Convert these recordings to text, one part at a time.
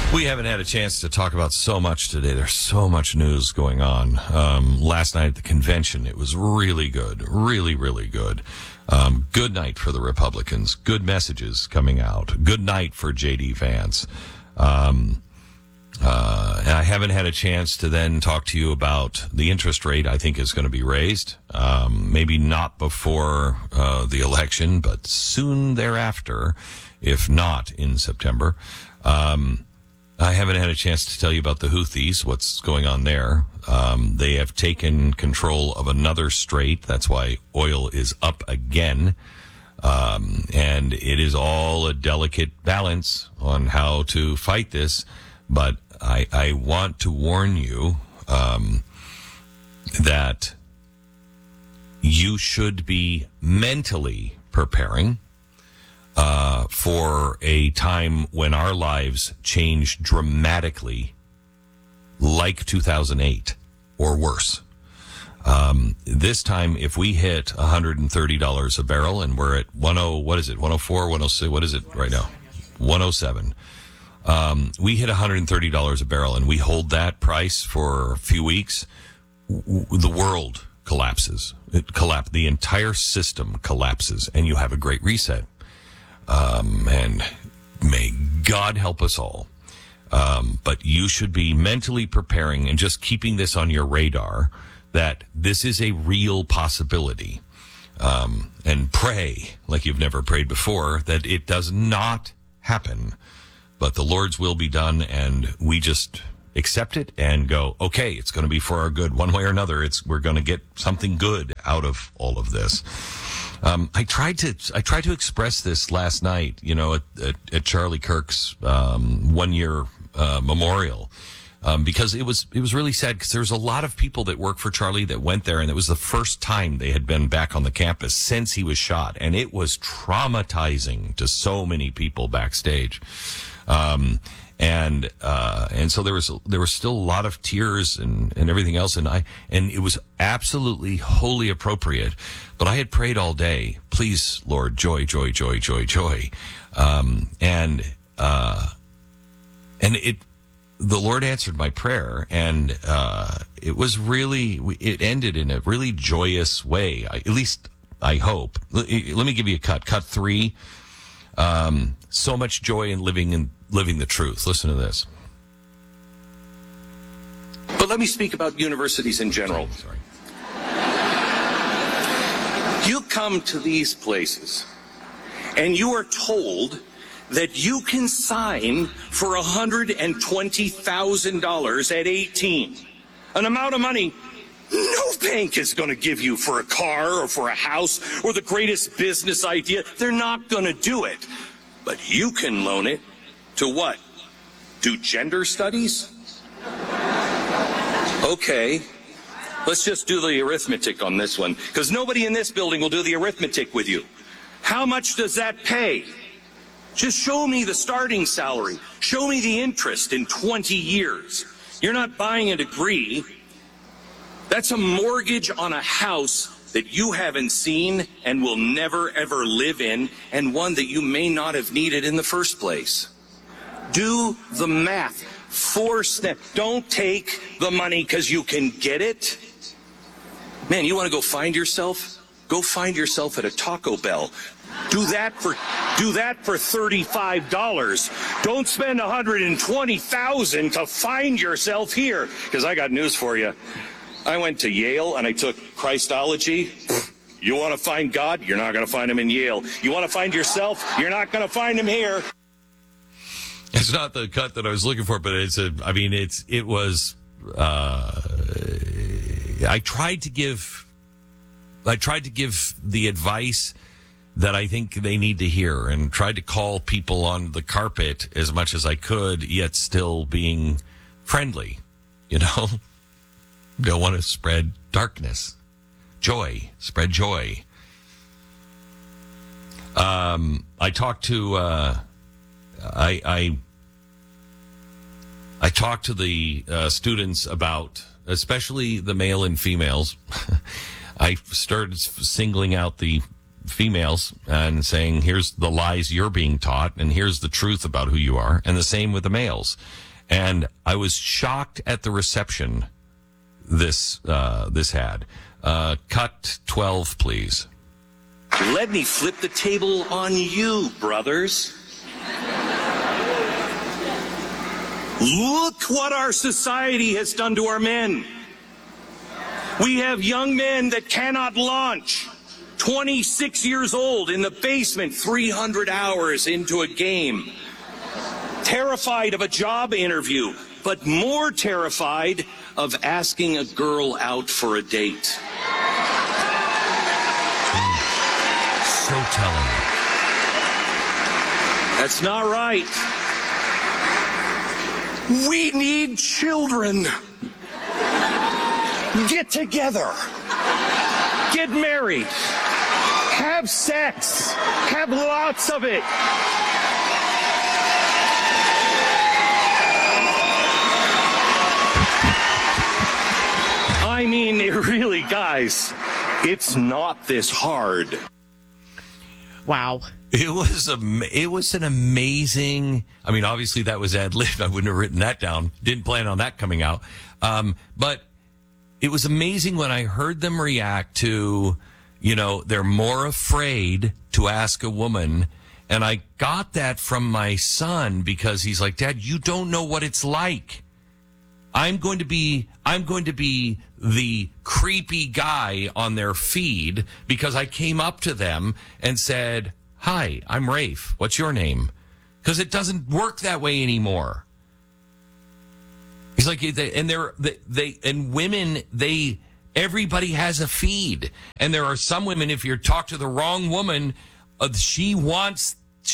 We haven't had a chance to talk about so much today. There's so much news going on. Last night at the convention, it was really good. Really, really good. Good night for the Republicans. Good messages coming out. Good night for J.D. Vance. And I haven't had a chance to then talk to you about the interest rate I think is going to be raised. Maybe not before the election, but soon thereafter, if not in September. I haven't had a chance to tell you about the Houthis, what's going on there. They have taken control of another strait. That's why oil is up again. And it is all a delicate balance on how to fight this. But I want to warn you that you should be mentally preparing for a time when our lives change dramatically, like 2008 or worse. This time, if we hit $130 a barrel and we're at 104, 106, what is it right now? 107. We hit $130 a barrel and we hold that price for a few weeks, the world collapses. The entire system collapses and you have a great reset. And may God help us all. But you should be mentally preparing and just keeping this on your radar that this is a real possibility. And pray like you've never prayed before that it does not happen, but the Lord's will be done. And we just accept it and go, okay, it's going to be for our good one way or another. we're going to get something good out of all of this. I tried to express this last night, at Charlie Kirk's 1 year memorial, because it was really sad because there was a lot of people that work for Charlie that went there, and it was the first time they had been back on the campus since he was shot, and it was traumatizing to so many people backstage. And so there was still a lot of tears and everything else. And it was absolutely wholly appropriate, but I had prayed all day, please, Lord, joy, joy, joy, joy, joy. The Lord answered my prayer, and it ended in a really joyous way. At least I hope. Let me give you a cut. Cut 3. So much joy in living the truth. Listen to this. But let me speak about universities in general. Sorry. You come to these places and you are told that you can sign for $120,000 at 18. An amount of money no bank is going to give you for a car or for a house or the greatest business idea. They're not going to do it. But you can loan it to what? Do gender studies? Okay. Let's just do the arithmetic on this one, because nobody in this building will do the arithmetic with you. How much does that pay? Just show me the starting salary. Show me the interest in 20 years. You're not buying a degree. That's a mortgage on a house that you haven't seen and will never, ever live in, and one that you may not have needed in the first place. Do the math. Force them. Don't take the money because you can get it. Man, you want to go find yourself? Go find yourself at a Taco Bell. Do that for $35. Don't spend $120,000 to find yourself here. Because I got news for you. I went to Yale and I took Christology. You want to find God? You're not going to find him in Yale. You want to find yourself? You're not going to find him here. It's not the cut that I was looking for, but I tried to give the advice that I think they need to hear, and tried to call people on the carpet as much as I could, yet still being friendly, Don't want to spread darkness. Joy. Spread joy. I talked to I talked to the students about, especially the male and females. I started singling out the females and saying, here's the lies you're being taught and here's the truth about who you are. And the same with the males. And I was shocked at the reception this had. Cut 12, please. Let me flip the table on you, brothers. Look what our society has done to our men. We have young men that cannot launch. 26 years old in the basement, 300 hours into a game. Terrified of a job interview, but more terrified of asking a girl out for a date. So telling. That's not right. We need children. Get together. Get married. Have sex. Have lots of it. I mean, really, guys, it's not this hard. Wow. It was an amazing, I mean, obviously that was ad-libbed. I wouldn't have written that down. Didn't plan on that coming out. But it was amazing when I heard them react to, they're more afraid to ask a woman. And I got that from my son because he's like, Dad, you don't know what it's like. I'm going to be the creepy guy on their feed because I came up to them and said, hi, I'm Rafe. What's your name? Because it doesn't work that way anymore. He's like, everybody has a feed. And there are some women, if you talk to the wrong woman, she wants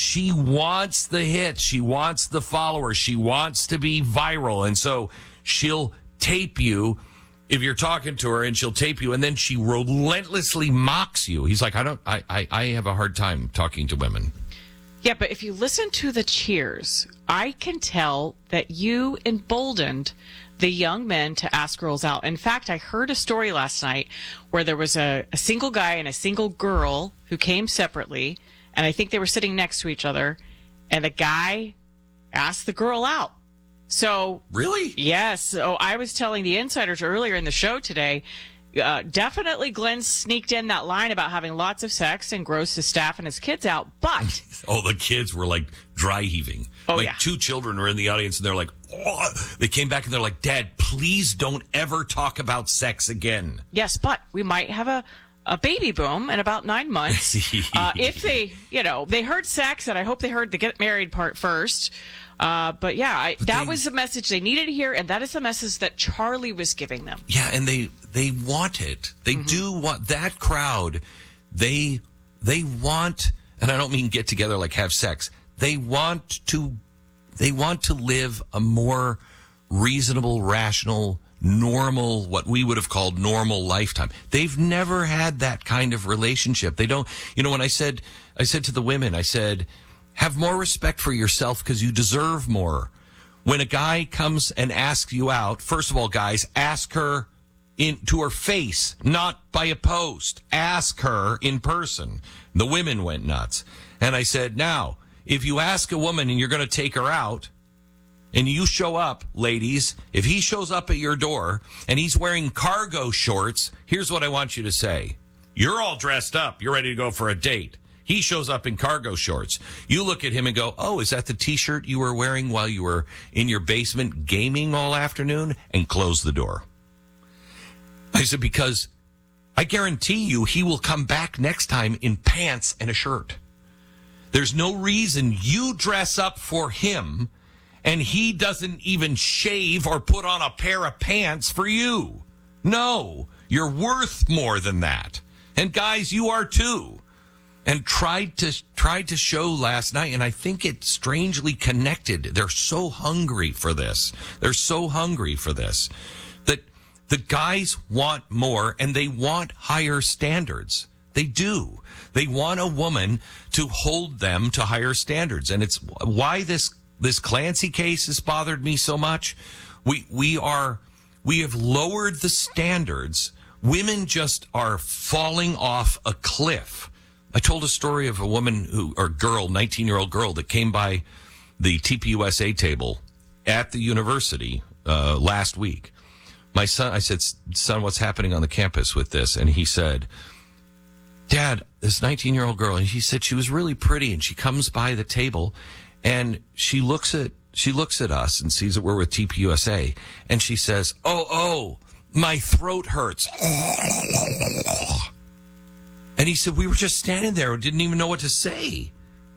the hits. She wants the followers. She wants to be viral. And so she'll tape you if you're talking to her, and she'll tape you, and then she relentlessly mocks you. He's like, I have a hard time talking to women. Yeah, but if you listen to the cheers, I can tell that you emboldened the young men to ask girls out. In fact, I heard a story last night where there was a single guy and a single girl who came separately, and I think they were sitting next to each other, and the guy asked the girl out. So really? Yes. So I was telling the insiders earlier in the show today, definitely Glenn sneaked in that line about having lots of sex and grossed his staff and his kids out. But the kids were like dry heaving. Oh, like yeah. 2 children were in the audience and they're like, oh. They came back and they're like, Dad, please don't ever talk about sex again. Yes, but we might have a baby boom in about 9 months. If they heard sex, and I hope they heard the get married part first. But yeah, that was the message they needed to hear, and that is the message that Charlie was giving them. Yeah, and they want it. They do want that crowd. They want, and I don't mean get together like have sex. They want to live a more reasonable, rational, normal, what we would have called normal lifetime. They've never had that kind of relationship. They don't, when I said to the women, I said, have more respect for yourself because you deserve more. When a guy comes and asks you out, first of all, guys, ask her to her face, not by a post. Ask her in person. The women went nuts. And I said, now, if you ask a woman and you're going to take her out, and you show up, ladies, if he shows up at your door and he's wearing cargo shorts, here's what I want you to say. You're all dressed up. You're ready to go for a date. He shows up in cargo shorts. You look at him and go, oh, is that the T-shirt you were wearing while you were in your basement gaming all afternoon? And close the door. I said, because I guarantee you he will come back next time in pants and a shirt. There's no reason you dress up for him and he doesn't even shave or put on a pair of pants for you. No, you're worth more than that. And guys, you are too. And tried to show last night, and I think it strangely connected. They're so hungry for this. They're so hungry for this that the guys want more and they want higher standards. They do. They want a woman to hold them to higher standards. And it's why this Clancy case has bothered me so much. We have lowered the standards. Women just are falling off a cliff. I told a story of a woman or girl, 19-year-old girl, that came by the TPUSA table at the university last week. My son, I said, son, what's happening on the campus with this? And he said, Dad, this 19-year-old girl, and he said she was really pretty, and she comes by the table, and she looks at us and sees that we're with TPUSA, and she says, oh, my throat hurts. And he said, we were just standing there and didn't even know what to say.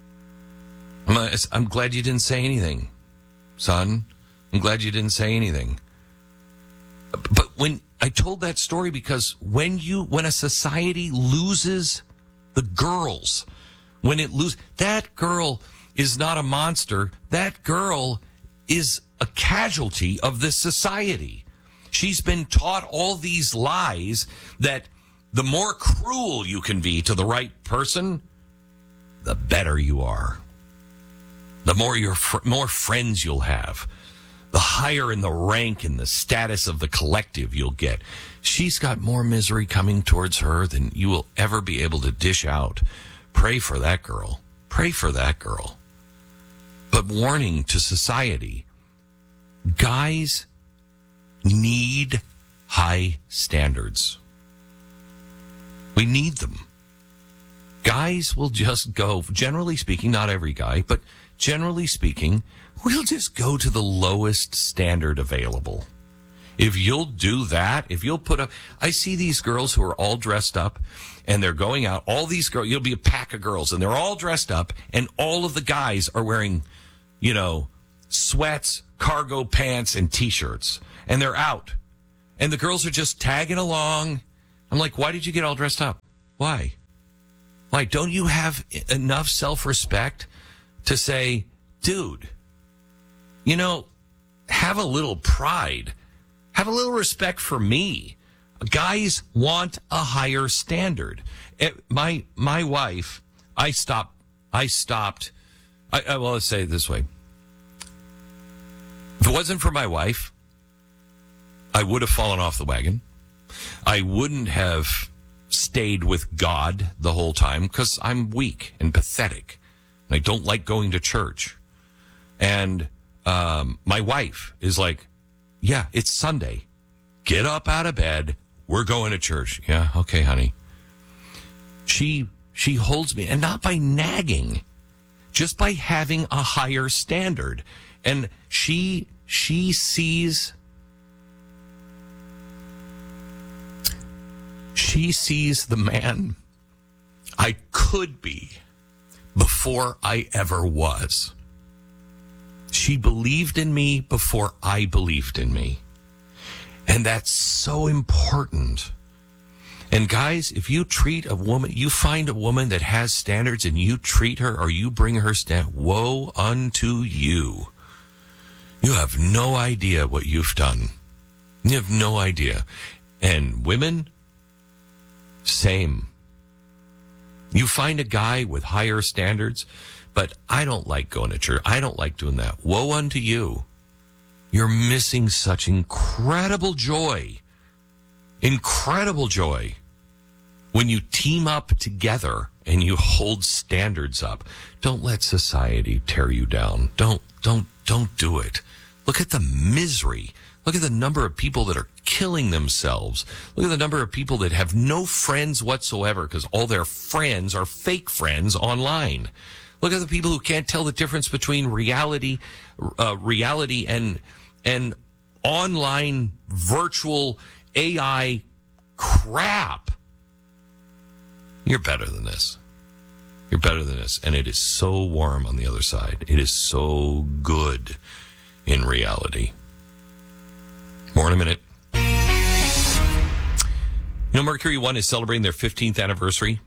I'm glad you didn't say anything, son. I'm glad you didn't say anything. But when I told that story, because when a society loses the girls, that girl is not a monster. That girl is a casualty of this society. She's been taught all these lies that the more cruel you can be to the right person, the better you are. The more friends you'll have, the higher in the rank and the status of the collective you'll get. She's got more misery coming towards her than you will ever be able to dish out. Pray for that girl. Pray for that girl. But warning to society, guys need high standards. We need them. Guys will just go, generally speaking, not every guy, but generally speaking, we'll just go to the lowest standard available. If you'll do that, if you'll put up, I see these girls who are all dressed up and they're going out, all these girls, you'll be a pack of girls and they're all dressed up and all of the guys are wearing, sweats, cargo pants, and t-shirts, and they're out. And the girls are just tagging along. I'm like, why did you get all dressed up? Why? Why? Don't you have enough self-respect to say, dude, have a little pride. Have a little respect for me. Guys want a higher standard. My wife, let's say it this way. If it wasn't for my wife, I would have fallen off the wagon. I wouldn't have stayed with God the whole time because I'm weak and pathetic. And I don't like going to church. And my wife is like, yeah, it's Sunday. Get up out of bed. We're going to church. Yeah, okay, honey. She holds me, and not by nagging, just by having a higher standard. And she sees the man I could be before I ever was. She believed in me before I believed in me. And that's so important. And guys, if you treat a woman, you find a woman that has standards and you treat her or you bring her woe unto you. You have no idea what you've done. You have no idea. And women, same. You find a guy with higher standards, but I don't like going to church. I don't like doing that. Woe unto you. You're missing such incredible joy. Incredible joy. When you team up together and you hold standards up. Don't let society tear you down. Don't do it. Look at the misery. Look at the number of people that are killing themselves. Look at the number of people that have no friends whatsoever because all their friends are fake friends online. Look at the people who can't tell the difference between reality and online virtual AI crap. You're better than this. You're better than this. And it is so warm on the other side. It is so good in reality. More in a minute. Mercury One is celebrating their 15th anniversary.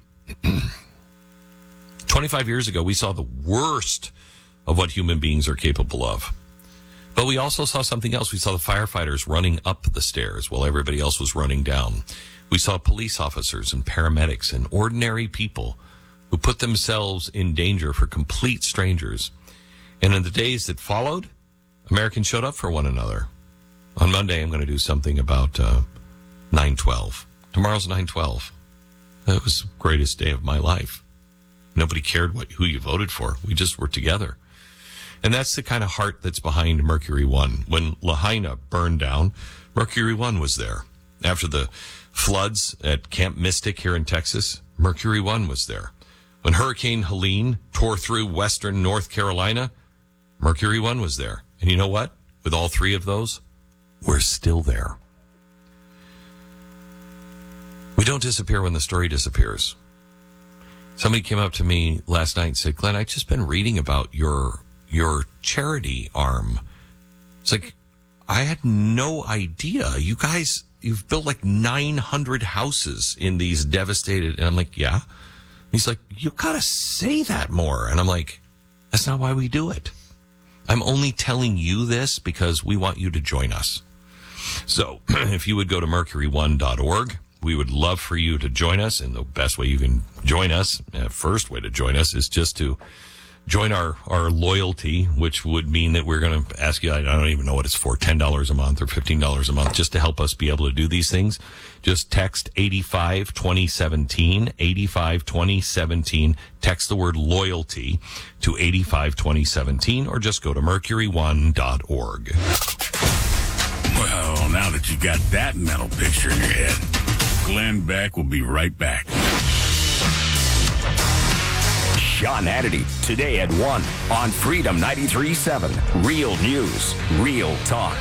25 years ago, we saw the worst of what human beings are capable of. But we also saw something else. We saw the firefighters running up the stairs while everybody else was running down. We saw police officers and paramedics and ordinary people who put themselves in danger for complete strangers. And in the days that followed, Americans showed up for one another. On Monday, I'm going to do something about 9/12. Tomorrow's 9/12. That was the greatest day of my life. Nobody cared who you voted for. We just were together. And that's the kind of heart that's behind Mercury One. When Lahaina burned down, Mercury One was there. After the floods at Camp Mystic here in Texas, Mercury One was there. When Hurricane Helene tore through western North Carolina, Mercury One was there. And you know what? With all three of those, we're still there. We don't disappear when the story disappears. Somebody came up to me last night and said, Glenn, I've just been reading about your charity arm. It's like, I had no idea. You guys, you've built like 900 houses in these devastated. And I'm like, yeah. He's like, you gotta say that more. And I'm like, that's not why we do it. I'm only telling you this because we want you to join us. So if you would go to mercury1.org, we would love for you to join us. And the best way you can join us, first way to join us, is just to join our loyalty, which would mean that we're going to ask you, I don't even know what it's for, $10 a month or $15 a month, just to help us be able to do these things. Just text 852017, 852017. Text the word loyalty to 852017, or just go to mercury1.org. Well, now that you got that mental picture in your head, Glenn Beck will be right back. Sean Hannity, today at 1 on Freedom 93.7. Real news, real talk.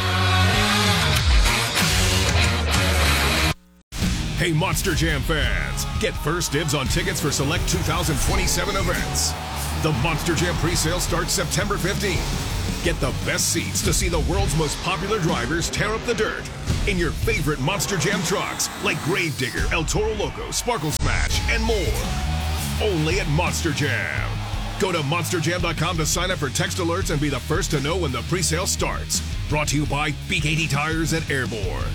Hey, Monster Jam fans, get first dibs on tickets for select 2027 events. The Monster Jam presale starts September 15th. Get the best seats to see the world's most popular drivers tear up the dirt in your favorite Monster Jam trucks like Gravedigger, El Toro Loco, Sparkle Smash, and more. Only at Monster Jam. Go to monsterjam.com to sign up for text alerts and be the first to know when the presale starts. Brought to you by B80 Tires at Airborne.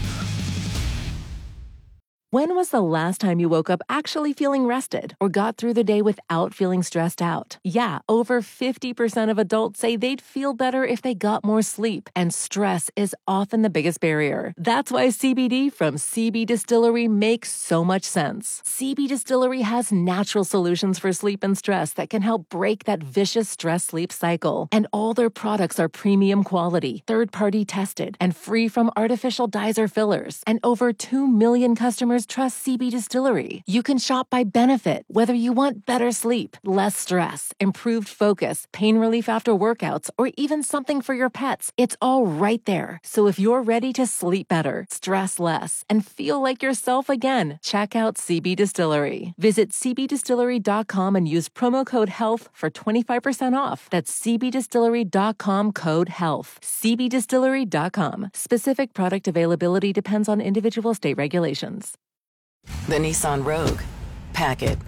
When was the last time you woke up actually feeling rested or got through the day without feeling stressed out? Yeah, over 50% of adults say they'd feel better if they got more sleep, and stress is often the biggest barrier. That's why CBD from CB Distillery makes so much sense. CB Distillery has natural solutions for sleep and stress that can help break that vicious stress-sleep cycle. And all their products are premium quality, third-party tested, and free from artificial dyes or fillers. And over 2 million customers trust CB Distillery. You can shop by benefit, whether you want better sleep, less stress, improved focus, pain relief after workouts, or even something for your pets. It's all right there. So if you're ready to sleep better, stress less, and feel like yourself again, check out CB Distillery. Visit cbdistillery.com and use promo code HEALTH for 25% off. That's cbdistillery.com, code HEALTH. cbdistillery.com. Specific product availability depends on individual state regulations. The Nissan Rogue. Pack it.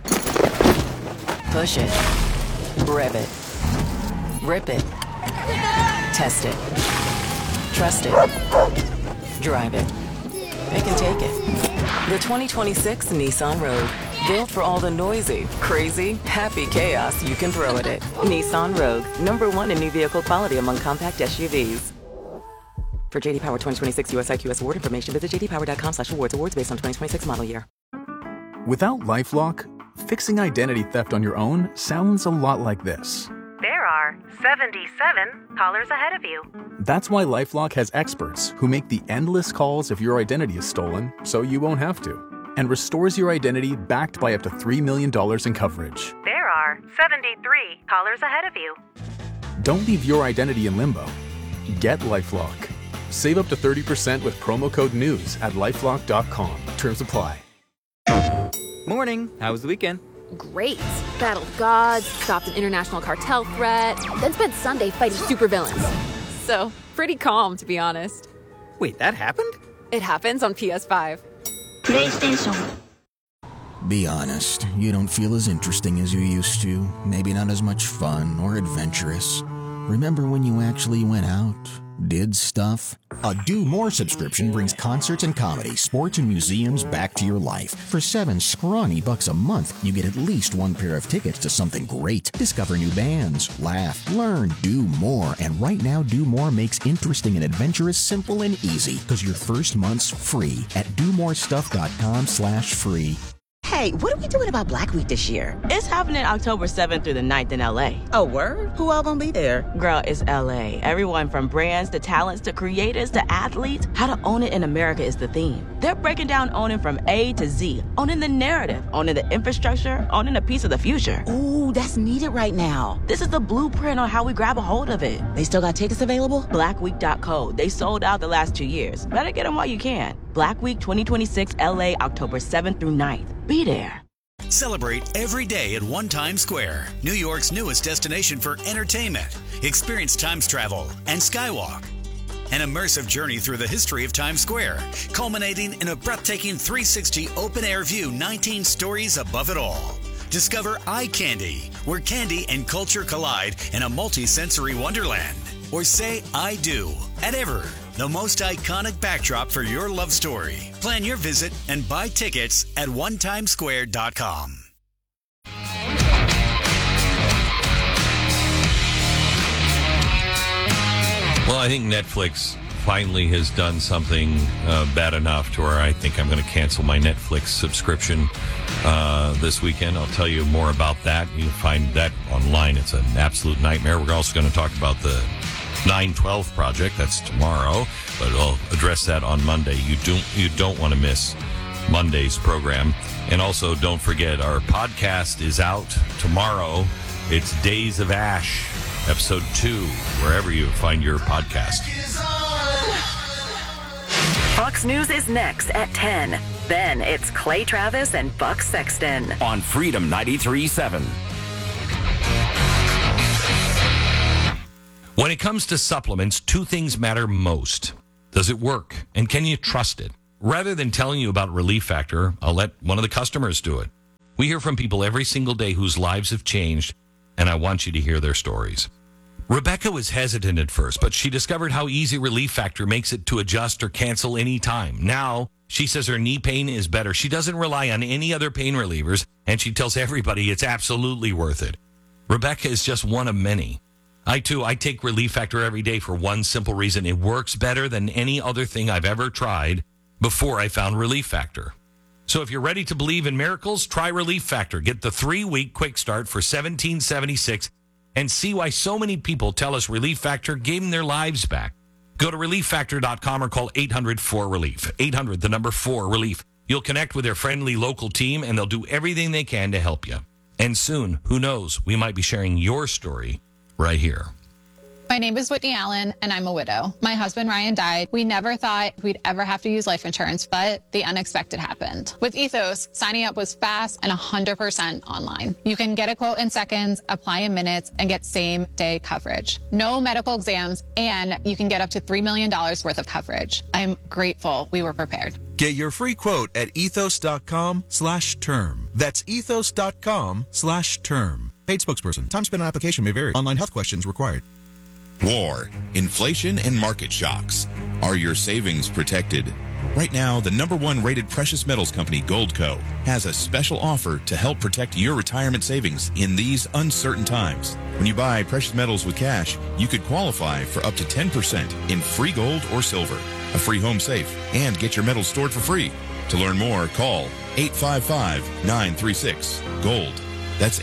Push it. Rev it. Rip it. Test it. Trust it. Drive it. Pick and take it. The 2026 Nissan Rogue. Built for all the noisy, crazy, happy chaos you can throw at it. Nissan Rogue. #1 in new vehicle quality among compact SUVs. For JD Power 2026 US IQS award information, visit jdpower.com/awards. Awards based on 2026 model year. Without LifeLock, fixing identity theft on your own sounds a lot like this. There are 77 callers ahead of you. That's why LifeLock has experts who make the endless calls if your identity is stolen, so you won't have to, and restores your identity backed by up to $3 million in coverage. There are 73 callers ahead of you. Don't leave your identity in limbo. Get LifeLock. Save up to 30% with promo code NEWS at LifeLock.com. Terms apply. Morning. How was the weekend? Great. Battled gods, stopped an international cartel threat, then spent Sunday fighting supervillains. So, pretty calm, to be honest. Wait, that happened? It happens on PS5. PlayStation. Be honest, you don't feel as interesting as you used to. Maybe not as much fun or adventurous. Remember when you actually went out? Did stuff? A Do More subscription brings concerts and comedy, sports and museums back to your life. For $7 scrawny bucks a month, you get at least one pair of tickets to something great. Discover new bands, laugh, learn, do more. And right now, Do More makes interesting and adventurous simple and easy because your first month's free at domorestuff.com/free. Hey, Hey, what are we doing about Black Week this year? It's happening October 7th through the 9th in LA. Oh, word? Who all gonna be there? Girl, it's LA. Everyone from brands to talents to creators to athletes. How to own it in America is the theme. They're breaking down owning from A to Z. Owning the narrative, owning the infrastructure, owning a piece of the future. Ooh, that's needed right now. This is the blueprint on how we grab a hold of it. They still got tickets available? Blackweek.co. They sold out the last 2 years. Better get them while you can. Black Week 2026 LA, October 7th through 9th. Be there. Celebrate every day at One Times Square, New York's newest destination for entertainment. Experience Times travel and Skywalk. An immersive journey through the history of Times Square, culminating in a breathtaking 360 open-air view 19 stories above it all. Discover Eye Candy, where candy and culture collide in a multi-sensory wonderland. Or say I do at Ever, the most iconic backdrop for your love story. Plan your visit and buy tickets at onetimesquare.com. Well, I think Netflix finally has done something bad enough to where I think I'm going to cancel my Netflix subscription this weekend. I'll tell you more about that. You can find that online. It's an absolute nightmare. We're also going to talk about the 9/12 project. That's tomorrow, but I'll address that on Monday. You don't want to miss Monday's program. And also, don't forget, our podcast is out tomorrow. It's Days of Ash, episode 2, wherever you find your podcast. Fox News is next at 10. Then it's Clay Travis and Buck Sexton on Freedom 93.7. When it comes to supplements, 2 things matter most. Does it work? And can you trust it? Rather than telling you about Relief Factor, I'll let one of the customers do it. We hear from people every single day whose lives have changed, and I want you to hear their stories. Rebecca was hesitant at first, but she discovered how easy Relief Factor makes it to adjust or cancel any time. Now, she says her knee pain is better. She doesn't rely on any other pain relievers, and she tells everybody it's absolutely worth it. Rebecca is just one of many. I take Relief Factor every day for one simple reason. It works better than any other thing I've ever tried before I found Relief Factor. So if you're ready to believe in miracles, try Relief Factor. Get the 3-week quick start for $17.76 and see why so many people tell us Relief Factor gave them their lives back. Go to ReliefFactor.com or call 800-4RELIEF. 800, the number 4-RELIEF. You'll connect with their friendly local team, and they'll do everything they can to help you. And soon, who knows, we might be sharing your story right here. My name is Whitney Allen, and I'm a widow. My husband, Ryan, died. We never thought we'd ever have to use life insurance, but the unexpected happened. With Ethos, signing up was fast and 100% online. You can get a quote in seconds, apply in minutes, and get same-day coverage. No medical exams, and you can get up to $3 million worth of coverage. I'm grateful we were prepared. Get your free quote at ethos.com/term. That's ethos.com/term. Paid spokesperson. Time spent on application may vary. Online health questions required. War, inflation, and market shocks. Are your savings protected? Right now, the #1 rated precious metals company, Goldco, has a special offer to help protect your retirement savings in these uncertain times. When you buy precious metals with cash, you could qualify for up to 10% in free gold or silver, a free home safe, and get your metals stored for free. To learn more, call 855-936-GOLD. That's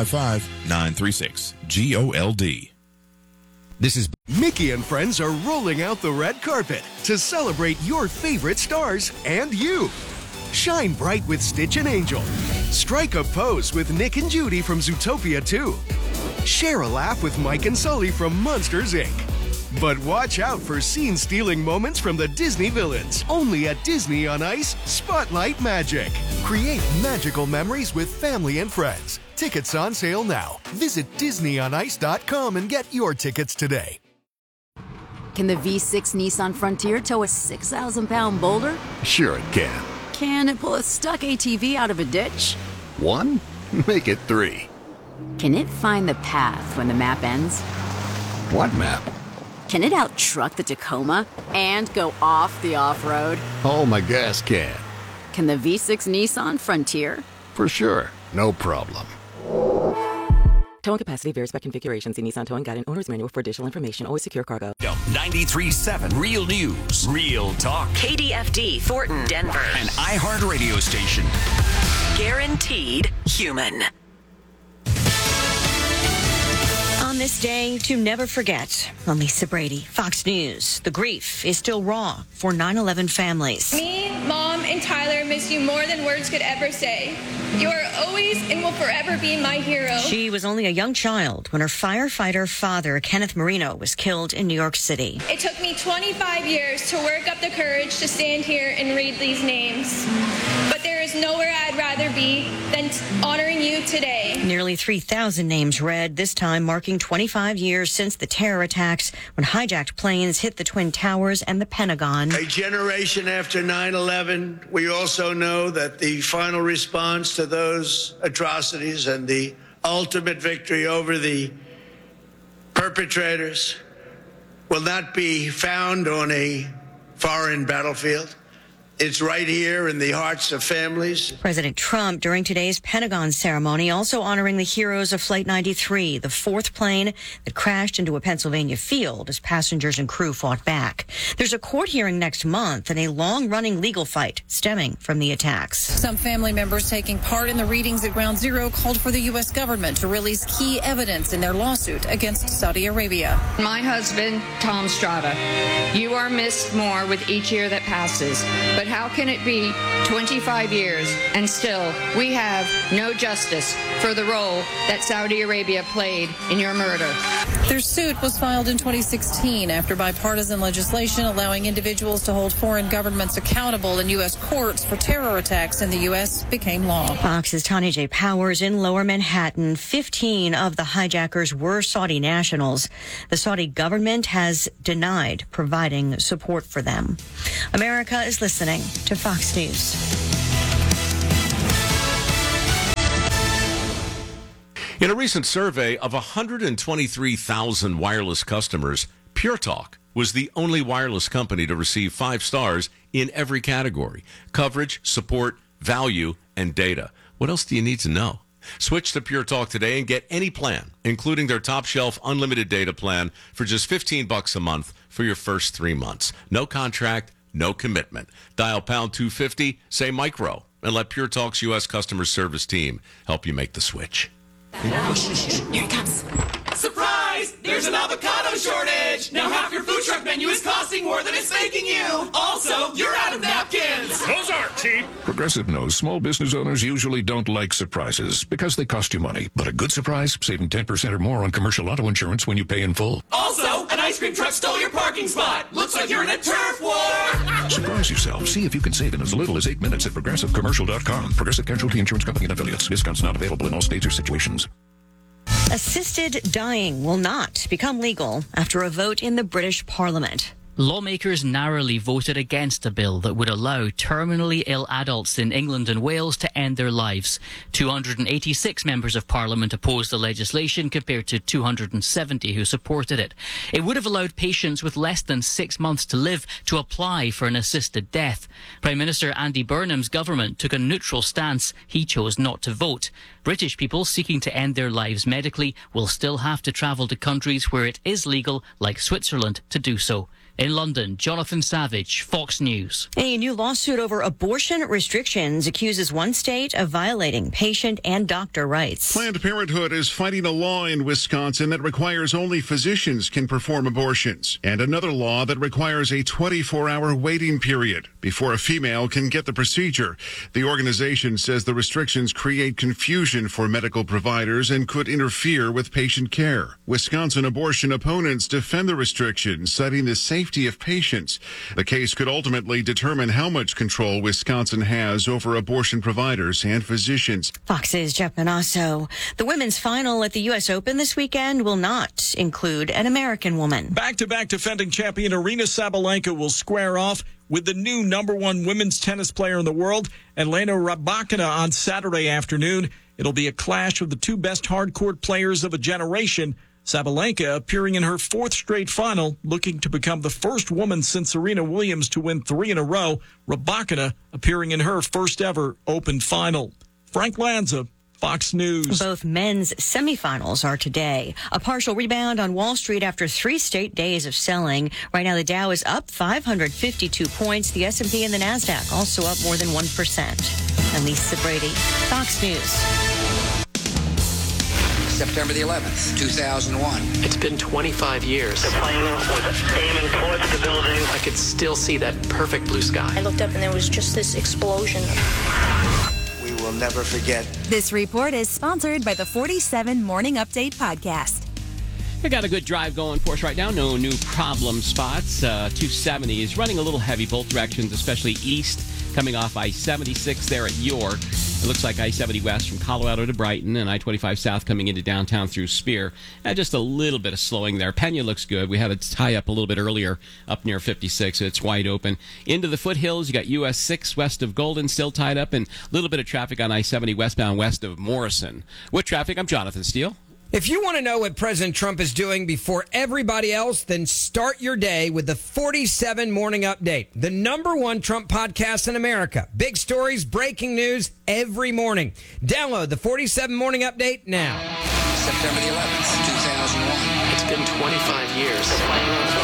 855-936-GOLD. This is Mickey and friends are rolling out the red carpet to celebrate your favorite stars and you. Shine bright with Stitch and Angel. Strike a pose with Nick and Judy from Zootopia 2. Share a laugh with Mike and Sully from Monsters, Inc. But watch out for scene-stealing moments from the Disney villains. Only at Disney on Ice, Spotlight Magic. Create magical memories with family and friends. Tickets on sale now. Visit DisneyOnIce.com and get your tickets today. Can the V6 Nissan Frontier tow a 6,000-pound boulder? Sure it can. Can it pull a stuck ATV out of a ditch? 1? Make it 3. Can it find the path when the map ends? What map? Can it out-truck the Tacoma and go off the off-road? Oh, my gas can. Can the V6 Nissan Frontier? For sure. No problem. Towing capacity varies by configuration. See Nissan Towing Guide and Owner's Manual for additional information. Always secure cargo. 93.7 Real News, Real Talk. KDFD, Thornton, Denver. An iHeart radio station. Guaranteed human. On this day to never forget, I'm Lisa Brady, Fox News. The grief is still raw for 9/11 families. Me, Mom, and Tyler miss you more than words could ever say. You are always and will forever be my hero. She was only a young child when her firefighter father, Kenneth Marino, was killed in New York City. It took me 25 years to work up the courage to stand here and read these names. But there is nowhere I'd rather be than honoring you today. Nearly 3,000 names read, this time marking 25 years since the terror attacks when hijacked planes hit the Twin Towers and the Pentagon. A generation after 9/11, we also know that the final response to those atrocities and the ultimate victory over the perpetrators will not be found on a foreign battlefield. It's right here in the hearts of families. President Trump, during today's Pentagon ceremony, also honoring the heroes of Flight 93, the fourth plane that crashed into a Pennsylvania field as passengers and crew fought back. There's a court hearing next month and a long-running legal fight stemming from the attacks. Some family members taking part in the readings at Ground Zero called for the U.S. government to release key evidence in their lawsuit against Saudi Arabia. My husband, Tom Strada, you are missed more with each year that passes, but how can it be 25 years and still we have no justice for the role that Saudi Arabia played in your murder? Their suit was filed in 2016 after bipartisan legislation allowing individuals to hold foreign governments accountable in U.S. courts for terror attacks in the U.S. became law. Fox's Tanya J. Powers in Lower Manhattan. 15 of the hijackers were Saudi nationals. The Saudi government has denied providing support for them. America is listening to Fox News. In a recent survey of 123,000 wireless customers, Pure Talk was the only wireless company to receive 5 stars in every category: coverage, support, value, and data. What else do you need to know? Switch to Pure Talk today and get any plan, including their top shelf unlimited data plan, for just $15 a month for your first 3 months. No contract, no commitment. Dial pound 250, say micro, and let Pure Talk's U.S. customer service team help you make the switch. Here it comes. Surprise! There's an avocado shortage! Now half your food truck menu is costing more than it's making you! Also, you're out of napkins! Those aren't cheap! Progressive knows small business owners usually don't like surprises because they cost you money. But a good surprise, saving 10% or more on commercial auto insurance when you pay in full. Also, an ice cream truck stole your parking spot! Looks like you're in a turf war! Surprise yourself. See if you can save in as little as 8 minutes at ProgressiveCommercial.com. Progressive Casualty Insurance Company and Affiliates. Discounts not available in all states or situations. Assisted dying will not become legal after a vote in the British Parliament. Lawmakers narrowly voted against a bill that would allow terminally ill adults in England and Wales to end their lives. 286 members of Parliament opposed the legislation compared to 270 who supported it. It would have allowed patients with less than 6 months to live to apply for an assisted death. Prime Minister Andy Burnham's government took a neutral stance. He chose not to vote. British people seeking to end their lives medically will still have to travel to countries where it is legal, like Switzerland, to do so. In London, Jonathan Savage, Fox News. A new lawsuit over abortion restrictions accuses one state of violating patient and doctor rights. Planned Parenthood is fighting a law in Wisconsin that requires only physicians can perform abortions, and another law that requires a 24-hour waiting period before a female can get the procedure. The organization says the restrictions create confusion for medical providers and could interfere with patient care. Wisconsin abortion opponents defend the restrictions, citing the safety of patients. The case could ultimately determine how much control Wisconsin has over abortion providers and physicians. Fox's Jeff Manasso. The women's final at the U.S. Open this weekend will not include an American woman. Back-to-back defending champion Aryna Sabalenka will square off with the new #1 women's tennis player in the world, Elena Rybakina, on Saturday afternoon. It'll be a clash of the two best hard-court players of a generation. Sabalenka appearing in her 4th straight final, looking to become the first woman since Serena Williams to win 3 in a row. Rybakina appearing in her first ever Open final. Frank Lanza, Fox News. Both men's semifinals are today. A partial rebound on Wall Street after 3 straight days of selling. Right now the Dow is up 552 points. The S&P and the NASDAQ also up more than 1%. and Lisa Brady. Fox News. September the 11th, 2001. It's been 25 years. The plane was aiming towards the building. I could still see that perfect blue sky. I looked up and there was just this explosion. We will never forget. This report is sponsored by the 47 Morning Update podcast. I got a good drive going for us right now. No new problem spots. 270 is running a little heavy both directions, especially east, coming off I-76 there at York. It looks like I-70 west from Colorado to Brighton and I-25 south coming into downtown through Spear. Just a little bit of slowing there. Pena looks good. We had a tie up a little bit earlier up near 56. It's wide open. Into the foothills, you got US 6 west of Golden still tied up, and a little bit of traffic on I-70 westbound west of Morrison. With traffic, I'm Jonathan Steele. If you want to know what President Trump is doing before everybody else, then start your day with the 47 Morning Update, the #1 Trump podcast in America. Big stories, breaking news every morning. Download the 47 Morning Update now. September the 11th, 2001. It's been 25 years.